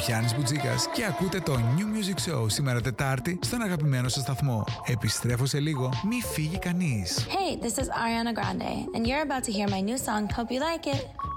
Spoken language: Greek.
Γιάννης Μπουτζίκας και ακούτε το New Music Show σήμερα Τετάρτη στον αγαπημένο σας σταθμό. Επιστρέφω σε λίγο, μη φύγει κανείς. Hey, this is Ariana Grande and you're about to hear my new song. Hope you like it.